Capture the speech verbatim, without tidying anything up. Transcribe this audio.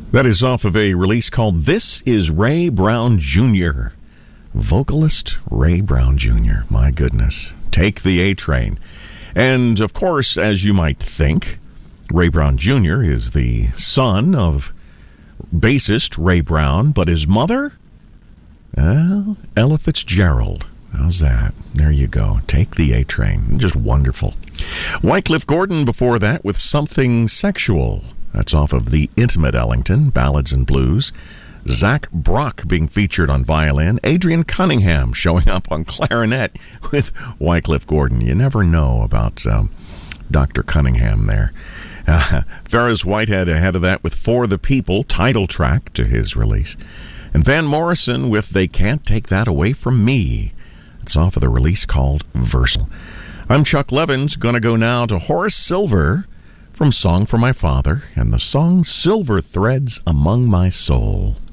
That is off of a release called This Is Ray Brown Junior Vocalist Ray Brown Junior My goodness. Take the A Train. And, of course, as you might think, Ray Brown Junior is the son of bassist Ray Brown, but his mother? Well, Ella Fitzgerald. How's that? There you go. Take the A Train. Just wonderful. Wycliffe Gordon before that with Something Sexual. That's off of The Intimate Ellington, Ballads and Blues. Zach Brock being featured on violin. Adrian Cunningham showing up on clarinet with Wycliffe Gordon. You never know about um, Doctor Cunningham there. Uh, Ferris Whitehead ahead of that with For the People, title track to his release. And Van Morrison with They Can't Take That Away From Me. It's off of the release called Versal. I'm Chuck Levins, going to go now to Horace Silver from Song for My Father and the song Silver Threads Among My Soul.